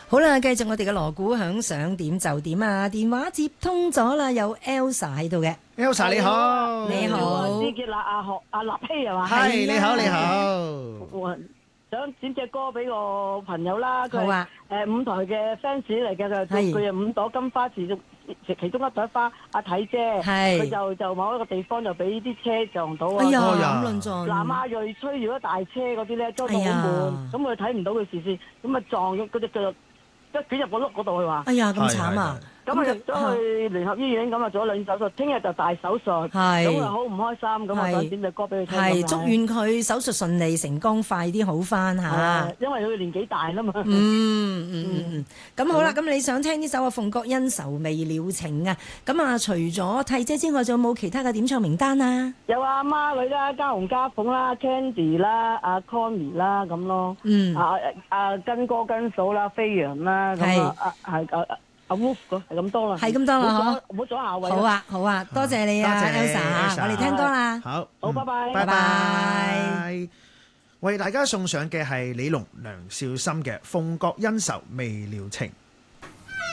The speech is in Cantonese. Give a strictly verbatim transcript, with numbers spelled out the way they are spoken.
好啦，繼續我哋嘅鑼鼓響，想點就點啊！電話接通咗啦，有 Elsa 喺度嘅。 Elsa 你好， 你好， 思傑啦，阿學阿立希係嘛？ 係你好你好。 我想點隻歌俾個朋友啦，佢好啊。 誒五台嘅 fans 嚟嘅，佢佢係五朵金花其中其中一朵花，阿睇姐，佢就就某一個地方就俾啲車撞到啊！ 哎呀，咁論盡。 南亞鋭吹住咗大車嗰啲咧，裝到好滿，咁佢睇唔到佢視線，咁啊撞咗嗰隻腳。一捲入個碌嗰度，佢話：哎呀，咁慘啊！ 咁啊入咗去聯合醫院，咁啊做咗兩手術，聽日就大手術，咁啊好唔開心，咁啊想點隻歌俾佢聽。 係祝願佢手術順利成功，快啲好翻嚇。 因為佢年紀大啦嘛。 嗯嗯嗯嗯。咁好啦，咁你想聽呢首啊《鳳閣恩仇未了情》啊？咁啊，除咗娣姐之外，仲有冇其他嘅點唱名單啊？ 有阿媽女啦、家紅家鳳啦、Candy 啦、阿 Connie 啦咁咯。 嗯。 啊啊跟哥跟嫂啦、飛揚啦。係啊，係啊，阿 Wolf 個係咁多啦， 係咁多啦，嗬， 唔好阻下位。 好啊，好啊，多謝你啊 ，Elsa，我哋聽歌啦。 好， 好，拜拜， 拜拜。為大家送上嘅係李龍、梁少心嘅《鳳閣恩仇未了情》。